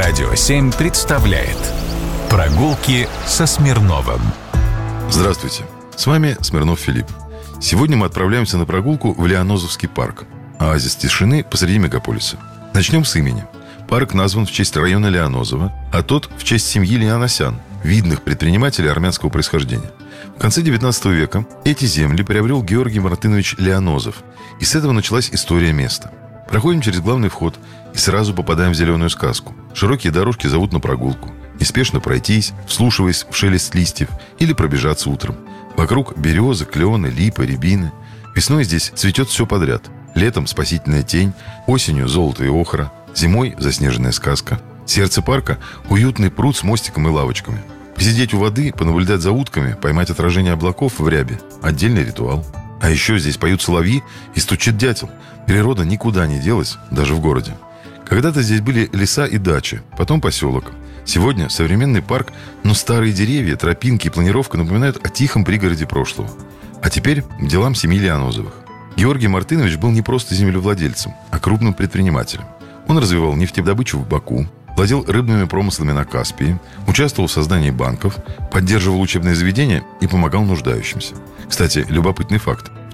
Радио 7 представляет «Прогулки со Смирновым». Здравствуйте, с вами Смирнов Филипп. Сегодня мы отправляемся на прогулку в Лианозовский парк, оазис тишины посреди мегаполиса. Начнем с имени. Парк назван в честь района Лианозово, а тот в честь семьи Лианосян, видных предпринимателей армянского происхождения. В конце 19 века эти земли приобрел Георгий Мартынович Лианозов, и с этого началась история места. Проходим через главный вход и сразу попадаем в зеленую сказку. Широкие дорожки зовут на прогулку. Неспешно пройтись, вслушиваясь в шелест листьев, или пробежаться утром. Вокруг березы, клены, липы, рябины. Весной здесь цветет все подряд. Летом спасительная тень, осенью золото и охра, зимой заснеженная сказка. Сердце парка – уютный пруд с мостиком и лавочками. Посидеть у воды, понаблюдать за утками, поймать отражение облаков в рябе – отдельный ритуал. А еще здесь поют соловьи и стучит дятел. Природа никуда не делась, даже в городе. Когда-то здесь были леса и дачи, потом поселок. Сегодня современный парк, но старые деревья, тропинки и планировка напоминают о тихом пригороде прошлого. А теперь к делам семьи Лианозовых. Георгий Мартынович был не просто землевладельцем, а крупным предпринимателем. Он развивал нефтедобычу в Баку, владел рыбными промыслами на Каспии, участвовал в создании банков, поддерживал учебные заведения и помогал нуждающимся. Кстати, любопытный факт. В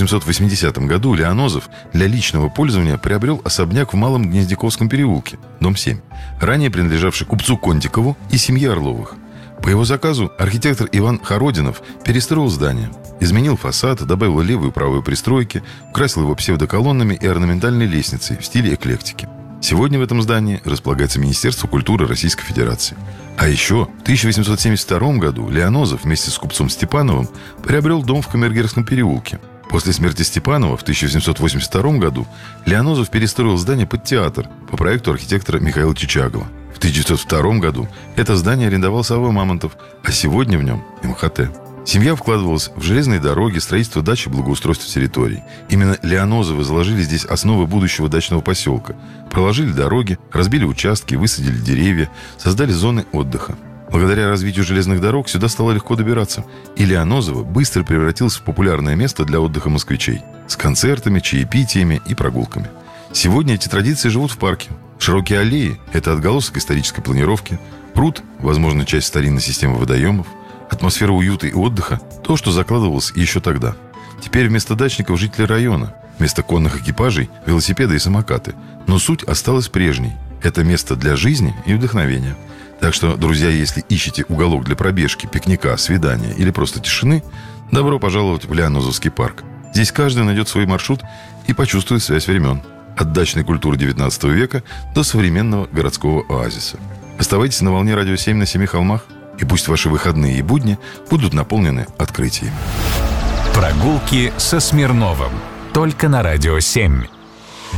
1880 году Лианозов для личного пользования приобрел особняк в Малом Гнездяковском переулке, дом 7, ранее принадлежавший купцу Кондикову и семье Орловых. По его заказу архитектор Иван Хородинов перестроил здание, изменил фасад, добавил левую и правую пристройки, украсил его псевдоколоннами и орнаментальной лестницей в стиле эклектики. Сегодня в этом здании располагается Министерство культуры Российской Федерации. А еще в 1872 году Лианозов вместе с купцом Степановым приобрел дом в Камергерском переулке. После смерти Степанова в 1882 году Лианозов перестроил здание под театр по проекту архитектора Михаила Чичагова. В 1902 году это здание арендовал Савва Мамонтов, а сегодня в нем МХТ. Семья вкладывалась в железные дороги, строительство дач и благоустройство территорий. Именно Лианозовы заложили здесь основы будущего дачного поселка. Проложили дороги, разбили участки, высадили деревья, создали зоны отдыха. Благодаря развитию железных дорог сюда стало легко добираться. И Лианозово быстро превратилось в популярное место для отдыха москвичей. С концертами, чаепитиями и прогулками. Сегодня эти традиции живут в парке. Широкие аллеи – это отголосок исторической планировки. Пруд – возможно, часть старинной системы водоемов. Атмосфера уюта и отдыха – то, что закладывалось еще тогда. Теперь вместо дачников жители района, вместо конных экипажей – велосипеды и самокаты. Но суть осталась прежней. Это место для жизни и вдохновения. Так что, друзья, если ищете уголок для пробежки, пикника, свидания или просто тишины, добро пожаловать в Лианозовский парк. Здесь каждый найдет свой маршрут и почувствует связь времен. От дачной культуры 19 века до современного городского оазиса. Оставайтесь на волне Радио 7 на 7 холмах. И пусть ваши выходные и будни будут наполнены открытиями. Прогулки со Смирновым. Только на Радио 7.